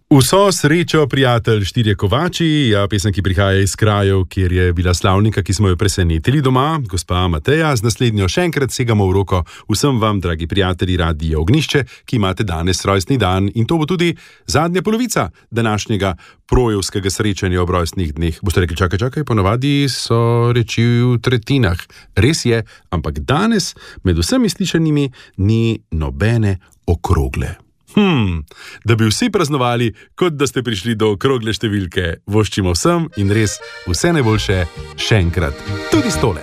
Vso srečo, prijatelj, štirje kovači, pesem, ki prihaja iz krajev, kjer je bila slavnika, ki smo jo presenetili doma, gospa Mateja, z naslednjo še enkrat segamo v roko vsem vam, dragi prijatelji Radia Ognjišče, ki imate danes rojstni dan, in to bo tudi zadnja polovica današnjega projevskega srečanja ob rojstnih dneh. Boste rekli, čakaj, ponavadi so reči v tretjinah. Res je, ampak danes med vsemi slišanimi ni nobene okrogle. Da bi vsi praznovali, kot da ste prišli do okrogle številke. Voščimo vsem in res vse najboljše še enkrat. Tudi s tole.